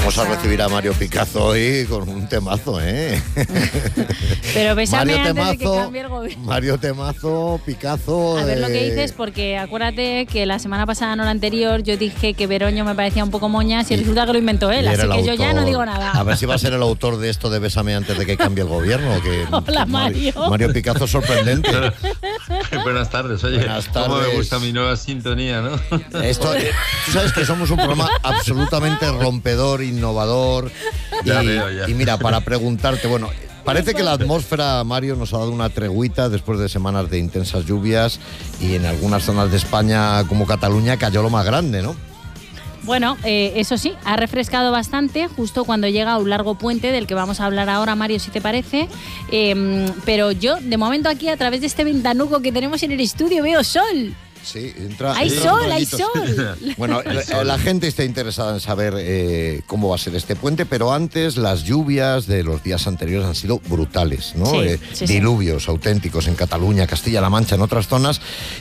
Vamos a recibir a Mario Picazo hoy con un temazo, ¿eh? Pero bésame Mario antes Temazo, de que cambie el gobierno. Mario Temazo, Picazo... A ver lo que dices, porque acuérdate que la semana pasada, no la anterior, yo dije que Veroño me parecía un poco moñas y resulta que lo inventó él, así que yo ya no digo nada. A ver si va a ser el autor de esto de Bésame antes de que cambie el gobierno. Hola, Mario. Mario Picazo sorprendente. Buenas tardes, oye. Buenas tardes. Cómo me gusta mi nueva sintonía, ¿no? Esto, tú sabes que somos un programa absolutamente rompedor, innovador. Ya veo, ya. Y mira, para preguntarte, bueno, parece que la atmósfera, Mario, nos ha dado una tregüita después de semanas de intensas lluvias y en algunas zonas de España, como Cataluña, cayó lo más grande, ¿no? Bueno, eso sí, ha refrescado bastante justo cuando llega un largo puente del que vamos a hablar ahora, Mario, si te parece. Pero yo, de momento aquí, a través de este ventanuco que tenemos en el estudio, veo sol. Sí, entra. ¡Hay entra sol, hay sol! Bueno, la gente está interesada en saber cómo va a ser este puente, pero antes las lluvias de los días anteriores han sido brutales, ¿no? Sí, diluvios auténticos en Cataluña, Castilla-La Mancha, en otras zonas,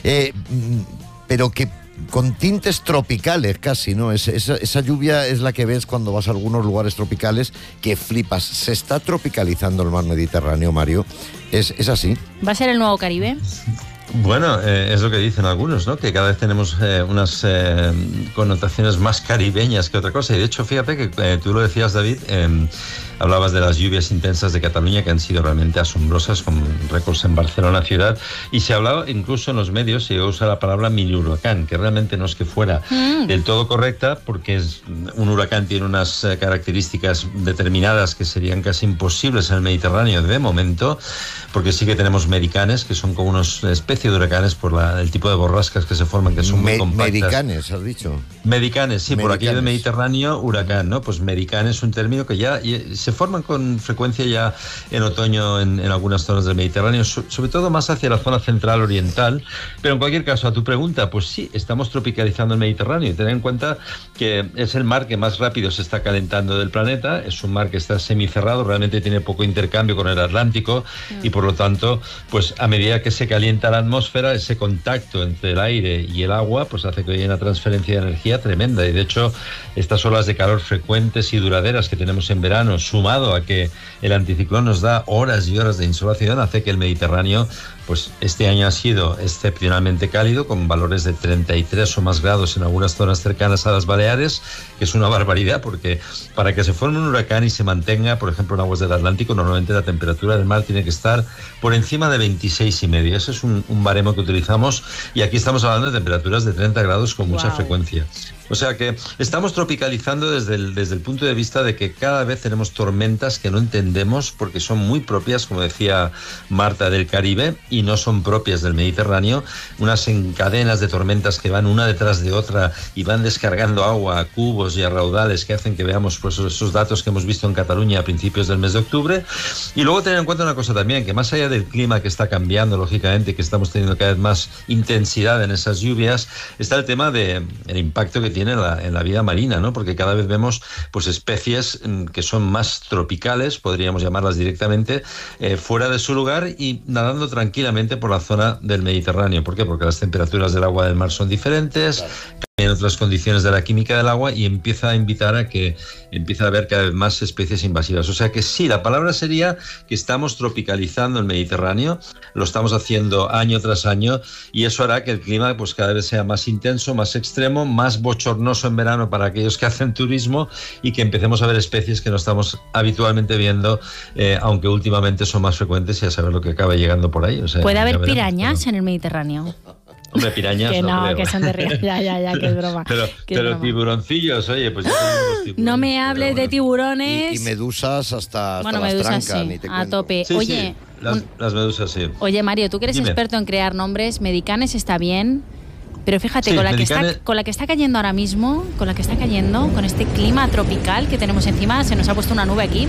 pero que con tintes tropicales casi, ¿no? Esa lluvia es la que ves cuando vas a algunos lugares tropicales que flipas. ¿Se está tropicalizando el mar Mediterráneo, Mario? ¿Es así? ¿Va a ser el nuevo Caribe? Bueno, es lo que dicen algunos, ¿no? Que cada vez tenemos unas connotaciones más caribeñas que otra cosa. Y de hecho, fíjate que tú lo decías, David, hablabas de las lluvias intensas de Cataluña que han sido realmente asombrosas, con récords en Barcelona ciudad. Y se hablaba incluso en los medios, se usa la palabra mini huracán, que realmente no es que fuera del todo correcta, porque un huracán tiene unas características determinadas que serían casi imposibles en el Mediterráneo de momento, porque sí que tenemos medicanes, que son como una especie de huracanes por el tipo de borrascas que se forman, que son muy compactas. Medicanes, has dicho. Medicanes, sí, medicanes. Por aquí del Mediterráneo, huracán, ¿no? Pues medicán es un término que ya se forman con frecuencia ya en otoño en algunas zonas del Mediterráneo, sobre todo más hacia la zona central oriental. Pero en cualquier caso, a tu pregunta, pues sí, estamos tropicalizando el Mediterráneo. Y ten en cuenta que es el mar que más rápido se está calentando del planeta, es un mar que está semicerrado, realmente tiene poco intercambio con el Atlántico y por lo tanto, pues a medida que se calienta la atmósfera, ese contacto entre el aire y el agua, pues hace que haya una transferencia de energía tremenda. Y de hecho, estas olas de calor frecuentes y duraderas que tenemos en verano, sumado a que el anticiclón nos da horas y horas de insolación, hace que el Mediterráneo, pues este año ha sido excepcionalmente cálido, con valores de 33 o más grados en algunas zonas cercanas a las Baleares, que es una barbaridad, porque para que se forme un huracán y se mantenga, por ejemplo, en aguas del Atlántico, normalmente la temperatura del mar tiene que estar por encima de 26,5. Ese es un baremo que utilizamos, y aquí estamos hablando de temperaturas de 30 grados con mucha frecuencia. O sea que estamos tropicalizando desde el punto de vista de que cada vez tenemos tormentas que no entendemos, porque son muy propias, como decía Marta, del Caribe, y no son propias del Mediterráneo. Unas encadenas de tormentas que van una detrás de otra y van descargando agua a cubos y a raudales, que hacen que veamos pues esos datos que hemos visto en Cataluña a principios del mes de octubre. Y luego tener en cuenta una cosa también, que más allá del clima que está cambiando, lógicamente, que estamos teniendo cada vez más intensidad en esas lluvias, está el tema del impacto que tiene en la vida marina, ¿no? Porque cada vez vemos pues especies que son más tropicales, podríamos llamarlas directamente, fuera de su lugar y nadando tranquilamente por la zona del Mediterráneo. ¿Por qué? Porque las temperaturas del agua del mar son diferentes, en otras condiciones de la química del agua, y empieza a invitar a que empieza a haber cada vez más especies invasivas. O sea que sí, la palabra sería que estamos tropicalizando el Mediterráneo, lo estamos haciendo año tras año, y eso hará que el clima pues cada vez sea más intenso, más extremo, más bochornoso en verano para aquellos que hacen turismo, y que empecemos a ver especies que no estamos habitualmente viendo, aunque últimamente son más frecuentes, y a saber lo que acaba llegando por ahí. O sea, ¿puede haber pirañas en el Mediterráneo? Hombre, pirañas que no creo. Que son de río. Ya, que es broma. Pero tiburoncillos, oye, pues ya tenemos tiburones. No me hables de tiburones. Y medusas hasta bueno, las medusas trancas, sí, ni te a cuento. tope. Sí, oye, sí, las medusas sí. Oye, Mario, tú que eres Dime. experto en crear nombres, medicanes está bien, pero fíjate, Sí, con la que está cayendo ahora mismo, con este clima tropical que tenemos encima, se nos ha puesto una nube aquí.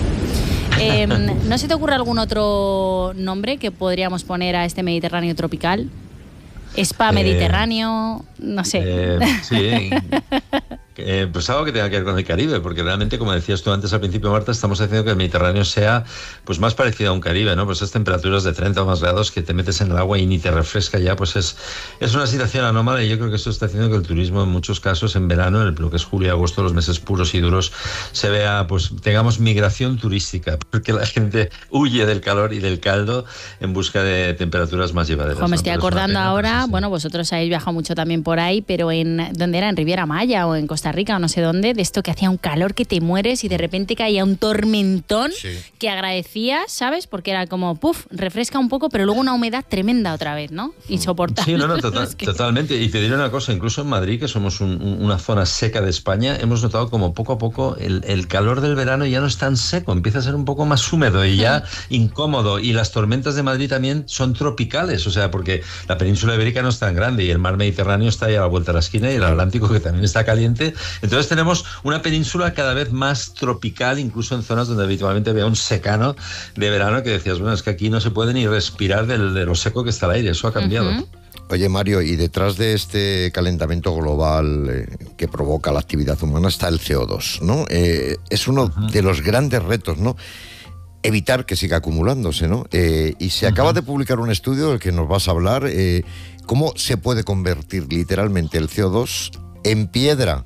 ¿No se te ocurre algún otro nombre que podríamos poner a este Mediterráneo tropical? Spa Mediterráneo, no sé. Sí, Pues algo que tenga que ver con el Caribe, porque realmente, como decías tú antes al principio, Marta, estamos haciendo que el Mediterráneo sea pues más parecido a un Caribe, ¿no? Pues esas temperaturas de 30 o más grados que te metes en el agua y ni te refresca ya, pues es una situación anómala, y yo creo que esto está haciendo que el turismo en muchos casos en verano, en lo que es julio y agosto, los meses puros y duros, se vea, pues tengamos migración turística, porque la gente huye del calor y del caldo en busca de temperaturas más llevaderas. Me estoy acordando ahora, sí. Bueno, vosotros habéis viajado mucho también por ahí, pero ¿dónde era? En Riviera Maya o en Costa Rica o no sé dónde, de esto que hacía un calor que te mueres y de repente caía un tormentón que agradecías, ¿sabes? Porque era como, refresca un poco, pero luego una humedad tremenda otra vez, ¿no? Insoportable. Sí, totalmente. Y te diré una cosa, incluso en Madrid, que somos una zona seca de España, hemos notado como poco a poco el calor del verano ya no es tan seco, empieza a ser un poco más húmedo y ya incómodo. Y las tormentas de Madrid también son tropicales, o sea, porque la península ibérica no es tan grande y el mar Mediterráneo está ahí a la vuelta de la esquina, y el Atlántico, que también está caliente. Entonces tenemos una península cada vez más tropical, incluso en zonas donde habitualmente había un secano de verano que decías, bueno, es que aquí no se puede ni respirar de lo seco que está el aire. Eso ha cambiado. Oye, Mario, y detrás de este calentamiento global que provoca la actividad humana está el CO2, ¿no? Es uno de los grandes retos, ¿no? Evitar que siga acumulándose, ¿no? Y se acaba de publicar un estudio del que nos vas a hablar, cómo se puede convertir literalmente el CO2 en piedra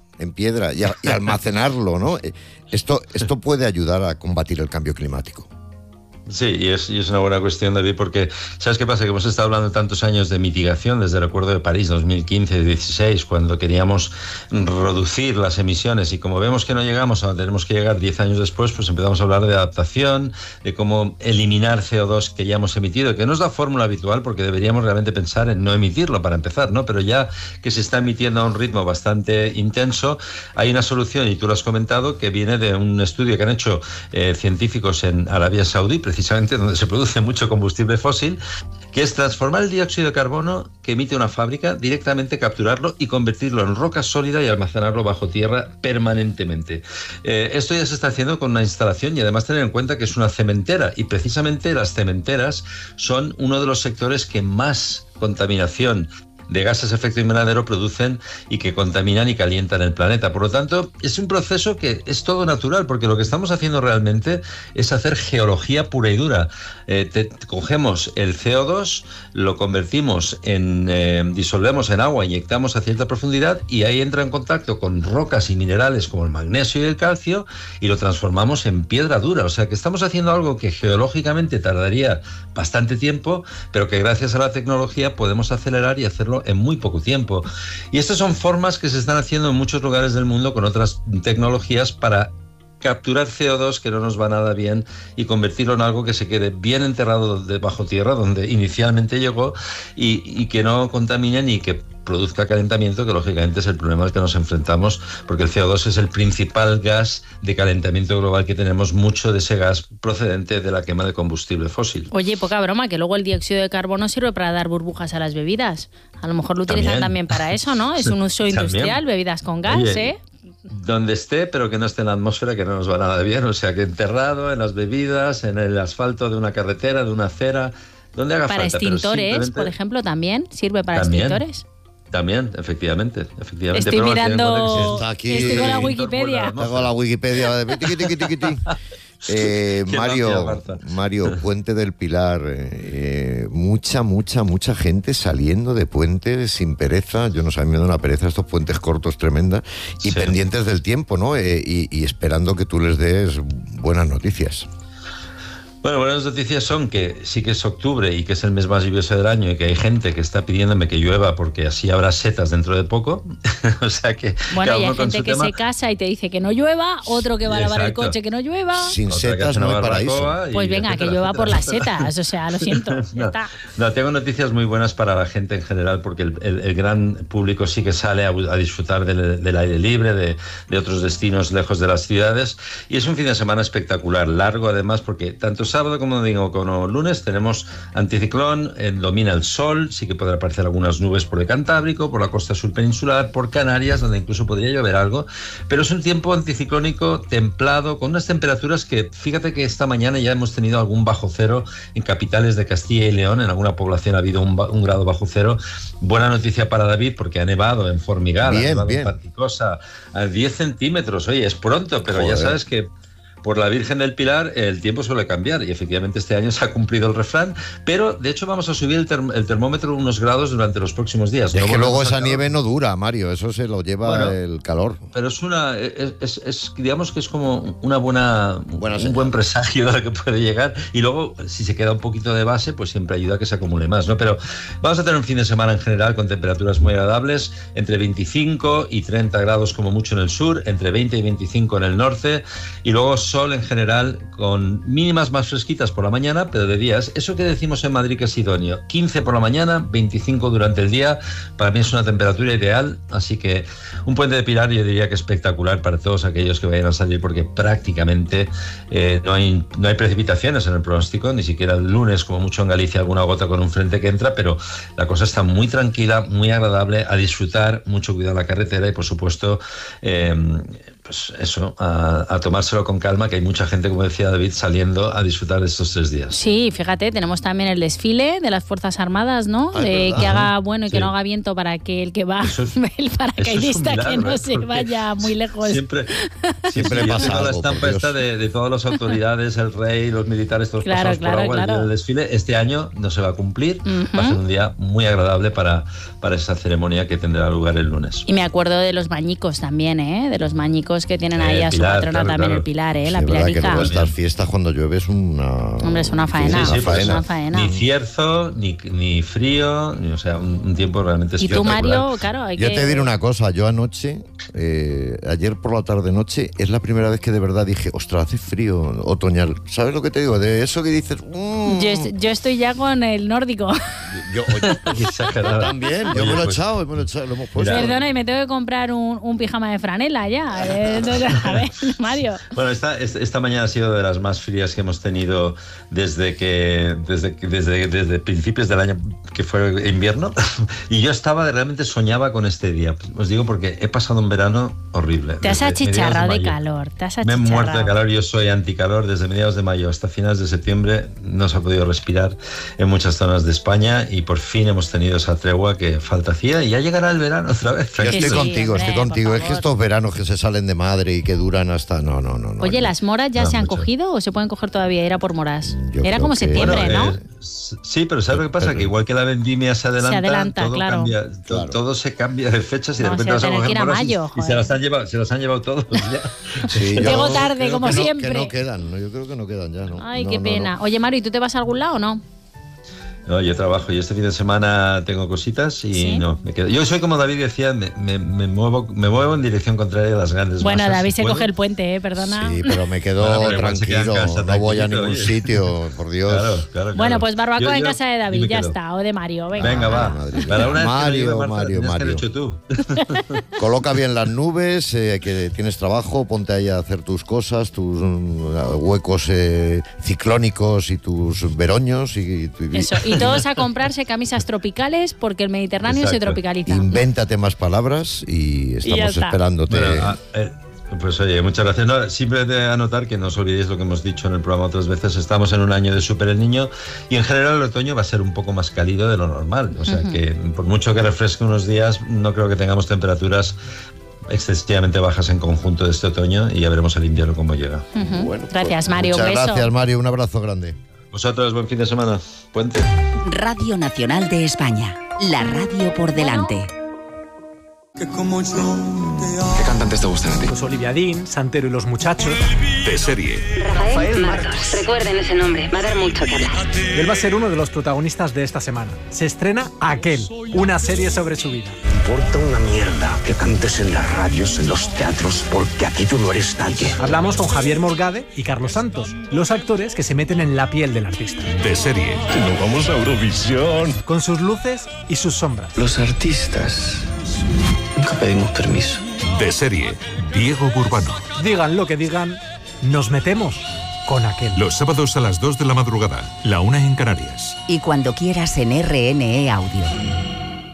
y almacenarlo, ¿no? Esto puede ayudar a combatir el cambio climático. Sí, y es una buena cuestión, David, porque ¿sabes qué pasa? Que hemos estado hablando tantos años de mitigación, desde el Acuerdo de París 2015-16, cuando queríamos reducir las emisiones, y como vemos que no llegamos a donde tenemos que llegar 10 años después, pues empezamos a hablar de adaptación, de cómo eliminar CO2 que ya hemos emitido, que no es la fórmula habitual, porque deberíamos realmente pensar en no emitirlo para empezar, ¿no? Pero ya que se está emitiendo a un ritmo bastante intenso, hay una solución, y tú lo has comentado, que viene de un estudio que han hecho científicos en Arabia Saudí, precisamente donde se produce mucho combustible fósil, que es transformar el dióxido de carbono que emite una fábrica, directamente capturarlo y convertirlo en roca sólida y almacenarlo bajo tierra permanentemente. Esto ya se está haciendo con una instalación, y además tener en cuenta que es una cementera, y precisamente las cementeras son uno de los sectores que más contaminación de gases de efecto invernadero producen y que contaminan y calientan el planeta. Por lo tanto, es un proceso que es todo natural, porque lo que estamos haciendo realmente es hacer geología pura y dura. Cogemos el CO2, lo convertimos disolvemos en agua, inyectamos a cierta profundidad, y ahí entra en contacto con rocas y minerales como el magnesio y el calcio, y lo transformamos en piedra dura. O sea que estamos haciendo algo que geológicamente tardaría bastante tiempo, pero que gracias a la tecnología podemos acelerar y hacerlo en muy poco tiempo. Y estas son formas que se están haciendo en muchos lugares del mundo con otras tecnologías para capturar CO2 que no nos va nada bien y convertirlo en algo que se quede bien enterrado bajo tierra, donde inicialmente llegó, y que no contamine ni que produzca calentamiento, que lógicamente es el problema al que nos enfrentamos, porque el CO2 es el principal gas de calentamiento global que tenemos, mucho de ese gas procedente de la quema de combustible fósil. Oye, poca broma, que luego el dióxido de carbono sirve para dar burbujas a las bebidas. A lo mejor lo utilizan también para eso, ¿no? Es un uso industrial, bebidas con gas, Oye, donde esté, pero que no esté en la atmósfera, que no nos va nada bien. O sea, que enterrado en las bebidas, en el asfalto de una carretera, de una acera, donde haga para falta. Extintores, por ejemplo, también sirve para extintores. También, efectivamente. Estoy pero mirando, está aquí, estoy con la Wikipedia. Tengo la Wikipedia. Mario, Puente del Pilar, mucha gente saliendo de Puente sin pereza. Yo no sé, a mí me da una pereza estos puentes cortos tremenda, y pendientes del tiempo, ¿no? Y esperando que tú les des buenas noticias. Bueno, buenas noticias son que sí que es octubre y que es el mes más lluvioso del año, y que hay gente que está pidiéndome que llueva porque así habrá setas dentro de poco. O sea que... Bueno, y hay gente que se casa y te dice que no llueva, otro que va a lavar el coche que no llueva. Sin setas no hay paraíso. Pues venga, que llueva por las setas. O sea, lo siento, ya está. No, tengo noticias muy buenas para la gente en general, porque el gran público sí que sale a disfrutar del aire libre, de otros destinos lejos de las ciudades, y es un fin de semana espectacular, largo además, porque tanto sábado, como digo, como lunes, tenemos anticiclón, domina el sol, sí que podrá aparecer algunas nubes por el Cantábrico, por la costa sur peninsular, por Canarias, donde incluso podría llover algo, pero es un tiempo anticiclónico templado, con unas temperaturas que, fíjate que esta mañana ya hemos tenido algún bajo cero en capitales de Castilla y León, en alguna población ha habido un grado bajo cero. Buena noticia para David, porque ha nevado en Formigal, ha nevado en Panticosa, a 10 centímetros, oye, es pronto, pero ya sabes que por la Virgen del Pilar el tiempo suele cambiar y efectivamente este año se ha cumplido el refrán, pero de hecho vamos a subir el termómetro unos grados durante los próximos días. Es que luego esa nieve no dura, Mario, eso se lo lleva el calor. Pero digamos que es como un buen presagio de lo que puede llegar, y luego si se queda un poquito de base pues siempre ayuda a que se acumule más, ¿no? Pero vamos a tener un fin de semana en general con temperaturas muy agradables, entre 25 y 30 grados como mucho en el sur, entre 20 y 25 en el norte, y luego sol en general, con mínimas más fresquitas por la mañana, pero de días, eso que decimos en Madrid que es idóneo, 15 por la mañana, 25 durante el día, para mí es una temperatura ideal, así que un puente de Pilar yo diría que espectacular para todos aquellos que vayan a salir, porque prácticamente no hay precipitaciones en el pronóstico, ni siquiera el lunes, como mucho en Galicia, alguna gota con un frente que entra, pero la cosa está muy tranquila, muy agradable, a disfrutar, mucho cuidado en la carretera y por supuesto pues eso, a tomárselo con calma, que hay mucha gente, como decía David, saliendo a disfrutar de estos 3 días. Sí, fíjate, tenemos también el desfile de las Fuerzas Armadas, ¿no? Que haga bueno y que no haga viento, para que el que va, el paracaidista, que no se vaya muy lejos. Siempre pasa la estampa esta de todas las autoridades, el rey, los militares, todos pasados por agua, el día del desfile. Este año no se va a cumplir, va a ser un día muy agradable para esa ceremonia que tendrá lugar el lunes. Y me acuerdo de los bañicos también, de los bañicos que tienen ahí a su patrona también, el Pilar, la sí, Pilarica. Que luego estas fiestas cuando llueve es una... Hombre, es una faena. Sí, es una faena. Ni cierzo, ni frío, o sea, un tiempo realmente espectacular. Y tú, Mario, claro, yo te diré una cosa, yo anoche, ayer por la tarde-noche, es la primera vez que de verdad dije, ostras, hace frío otoñal. ¿Sabes lo que te digo? De eso que dices... Yo estoy ya con el nórdico. Yo también, yo me lo he echado, lo hemos puesto. Perdona, y me tengo que comprar un pijama de franela ya. A ver, Mario. Bueno, esta mañana ha sido de las más frías que hemos tenido desde principios del año, que fue invierno, y yo realmente soñaba con este día. Os digo porque he pasado un verano horrible. Te has achicharrado de calor. Me he muerto de calor, yo soy anticalor. Desde mediados de mayo hasta finales de septiembre no se ha podido respirar en muchas zonas de España, y por fin hemos tenido esa tregua que falta hacía, y ya llegará el verano otra vez. Yo estoy contigo. Es que estos veranos que se salen de madre y que duran hasta... No. Oye, ¿las moras ya se han cogido o se pueden coger todavía? Era por moras. Era como septiembre, ¿no? Sí, pero ¿sabes lo que pasa? Que igual que la vendimia se adelanta, todo claro. cambia, todo se cambia de fechas, y de repente vas a coger moras mayo, y se las han llevado todos ya. Sí, llego tarde, como siempre. Que no quedan, yo creo que no quedan ya, ¿no? Ay, qué pena. Oye, Mario, ¿y tú te vas a algún lado o no? No, yo trabajo y este fin de semana tengo cositas y ¿sí? No, me quedo. Yo soy como David decía, me muevo en dirección contraria a las grandes Bueno, masas. David se coge el puente, perdona. Sí, pero me quedo tranquilo, no voy a ningún sitio, por Dios. Claro. Bueno, pues barbacoa en casa de David, ya está, o de Mario. Venga va. Para una Mario. Tú. Coloca bien las nubes, que tienes trabajo, ponte ahí a hacer tus cosas, tus huecos ciclónicos y tus veroños Eso. Y todos a comprarse camisas tropicales, porque el Mediterráneo se tropicaliza. Invéntate más palabras y estamos esperándote. Bueno, pues oye, muchas gracias. No, simplemente anotar que no os olvidéis lo que hemos dicho en el programa otras veces. Estamos en un año de Super el Niño, y en general el otoño va a ser un poco más cálido de lo normal. O sea que por mucho que refresque unos días, no creo que tengamos temperaturas excesivamente bajas en conjunto de este otoño, y ya veremos el invierno cómo llega. Bueno, gracias, Mario. Muchas un beso. Gracias, Mario. Un abrazo grande. Vosotros, buen fin de semana. Puente. Radio Nacional de España. La radio por delante. ¿Qué cantantes te gustan a ti? Pues Olivia Dean, Santero y los Muchachos. De serie. Rafael Martos. Recuerden ese nombre, va a dar mucho que hablar. Él va a ser uno de los protagonistas de esta semana. Se estrena Aquel, una serie sobre su vida. Importa una mierda que cantes en las radios, en los teatros, porque aquí tú no eres nadie. Hablamos con Javier Morgade y Carlos Santos, los actores que se meten en la piel del artista. De serie. Nos vamos a Eurovisión. Con sus luces y sus sombras. Los artistas nunca pedimos permiso. De serie. Diego Burbano. Digan lo que digan, nos metemos con aquel. Los sábados a las 2 de la madrugada, la 1 en Canarias. Y cuando quieras en RNE Audio.